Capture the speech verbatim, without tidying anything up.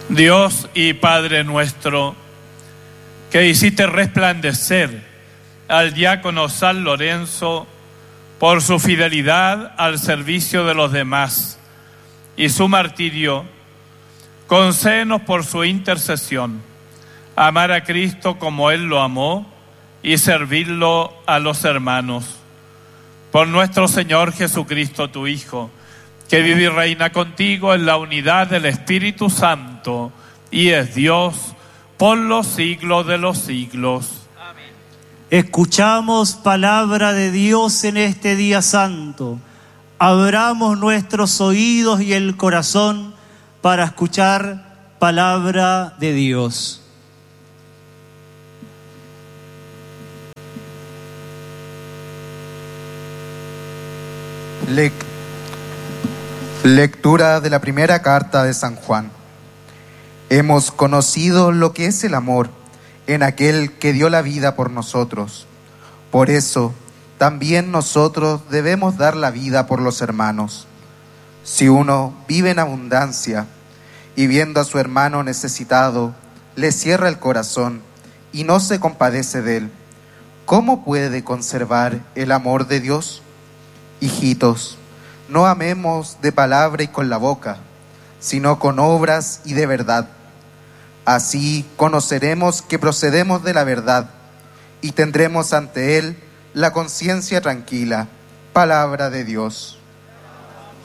Dios y Padre nuestro, que hiciste resplandecer al diácono San Lorenzo por su fidelidad al servicio de los demás y su martirio, concédenos por su intercesión amar a Cristo como Él lo amó y servirlo a los hermanos. Por nuestro Señor Jesucristo, tu Hijo, que vive y reina contigo en la unidad del Espíritu Santo y es Dios por los siglos de los siglos. Amén. Escuchamos palabra de Dios en este día santo. Abramos nuestros oídos y el corazón para escuchar palabra de Dios. Le- Lectura de la primera carta de San Juan. Hemos conocido lo que es el amor en aquel que dio la vida por nosotros. Por eso, también nosotros debemos dar la vida por los hermanos. Si uno vive en abundancia y viendo a su hermano necesitado, le cierra el corazón y no se compadece de él, ¿cómo puede conservar el amor de Dios? Hijitos, no amemos de palabra y con la boca, sino con obras y de verdad. Así conoceremos que procedemos de la verdad y tendremos ante Él la conciencia tranquila. Palabra de Dios.